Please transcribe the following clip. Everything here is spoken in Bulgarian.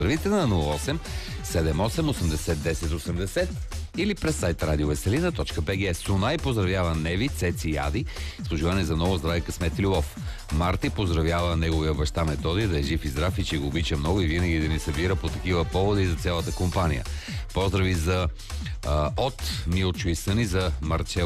Здравейте на 08 78 80 10 80 или през сайт radioveselina.bg. Сунай поздравява Неви, Цеци и Ади с пожелание за много здраве, късмет и любов. Марти поздравява неговия баща Методи, да е жив и здрав и че го обича много и винаги да ни събира по такива поводи за цялата компания. Поздрави от Милчо и Съни за Марчел